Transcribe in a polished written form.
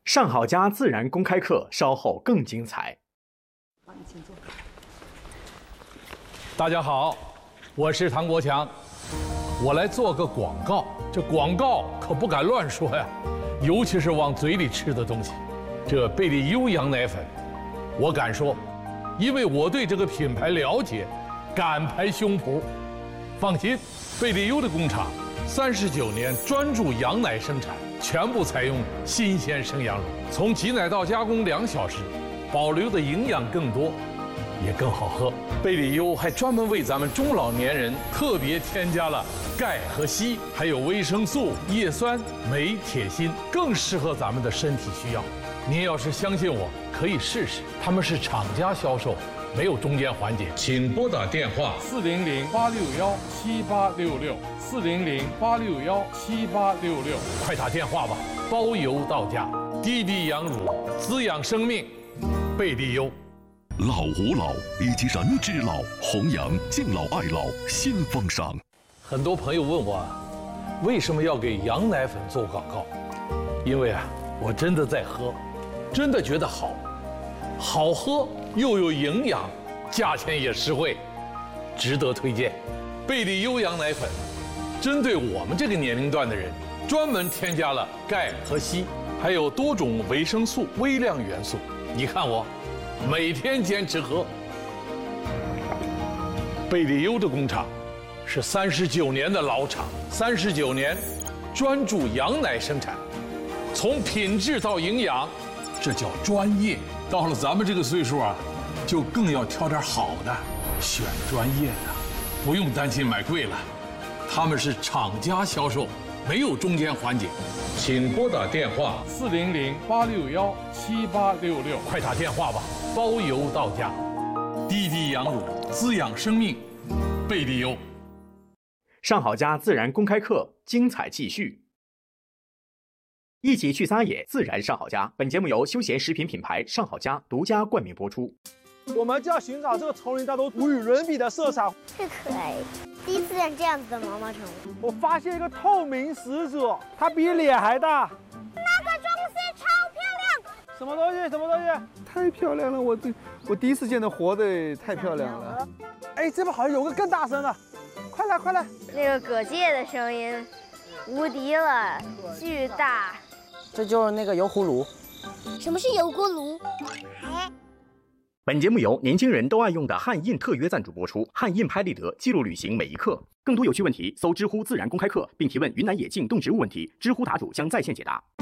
上好家自然公开课稍后更精彩。 大家好，我是唐国强，我来做个广告。这广告可不敢乱说呀，尤其是往嘴里吃的东西。这贝利优羊奶粉，我敢说，因为我对这个品牌了解，敢拍胸脯。放心，贝利优的工厂39年专注羊奶生产，全部采用新鲜生羊乳，从挤奶到加工2小时，保留的营养更多，也更好喝。贝利优还专门为咱们中老年人特别添加了钙和硒，还有维生素、叶酸、镁、铁、锌，更适合咱们的身体需要。您要是相信我，可以试试。他们是厂家销售，没有中间环节。请拨打电话400-861-7866，400-861-7866，快打电话吧，包邮到家。滴滴羊乳，滋养生命，贝利优。 老吾老以及人之老，弘扬敬老爱老新风尚。 很多朋友问我，为什么要给羊奶粉做广告？因为我真的在喝，真的觉得好，好喝又有营养，价钱也实惠，值得推荐。贝利优羊奶粉，针对我们这个年龄段的人，专门添加了钙和硒，还有多种维生素、微量元素。你看我，每天坚持喝。贝利优的工厂是39年的老厂，39年专注羊奶生产，从品质到营养，这叫专业。到了咱们这个岁数就更要挑点好的，选专业的，不用担心买贵了。他们是厂家销售，没有中间环节。请拨打电话400-861-7866，快打电话吧，包邮到家。滴滴羊乳，滋养生命，贝利优。 上好家自然公开课精彩继续。一起去撒野，自然上好家。本节目由休闲食品品牌上好家独家冠名播出。 我们就要寻找这个丛林当中无与伦比的色彩。 是可爱，第一次见这样子的毛毛虫。 我发现一个透明始祖，它比脸还大。 那个东西超漂亮。 什么东西？什么东西？ 太漂亮了！我第一次见的活的，太漂亮了。 哎，这边好像有个更大声的，快来快来！ 那个蛤蚧的声音无敌了，巨大。 这就是那个油葫芦。 什么是油锅炉？ 本节目由年轻人都爱用的汉印特约赞助播出。汉印拍立得，记录旅行每一刻。更多有趣问题，搜知乎自然公开课，并提问云南野径动植物问题，知乎答主将在线解答。